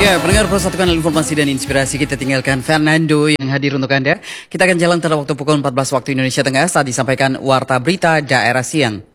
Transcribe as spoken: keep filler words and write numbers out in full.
Ya, pendengar persatukan informasi dan inspirasi, kita tinggalkan Fernando yang hadir untuk Anda. Kita akan jalan pada waktu pukul empat belas waktu Indonesia Tengah saat disampaikan Warta Berita Daerah Siang.